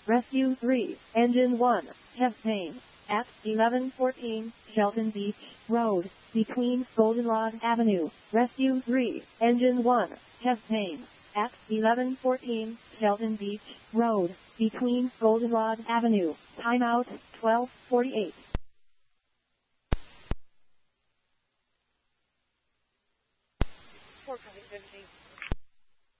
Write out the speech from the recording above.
Rescue 3, Engine 1, have pain. At 1114 Shelton Beach Road, between Goldenrod Avenue. Rescue 3, Engine 1, have pain. At 1114 Shelton Beach Road, between Goldenrod Avenue. Timeout 12:48. For COVID-19.